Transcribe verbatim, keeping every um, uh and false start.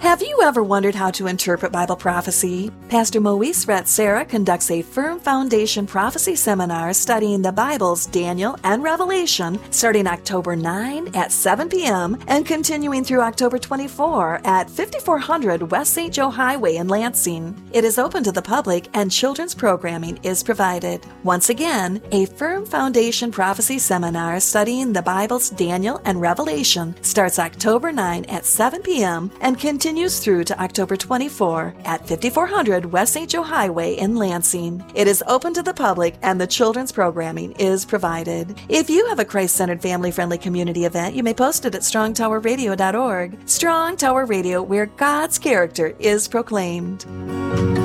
Have you ever wondered how to interpret Bible prophecy? Pastor Moise Rett-Sarah conducts a Firm Foundation Prophecy Seminar studying the Bible's Daniel and Revelation starting October ninth at seven p.m. and continuing through October twenty-fourth at fifty-four hundred West Saint Joe Highway in Lansing. It is open to the public and children's programming is provided. Once again, a Firm Foundation Prophecy Seminar studying the Bible's Daniel and Revelation starts October ninth at seven p.m. and continues through to October twenty-fourth at fifty-four hundred West Saint Joe Highway in Lansing. It is open to the public and the children's programming is provided. If you have a Christ-centered, family-friendly community event, you may post it at strong tower radio dot org. Strong Tower Radio, where God's character is proclaimed.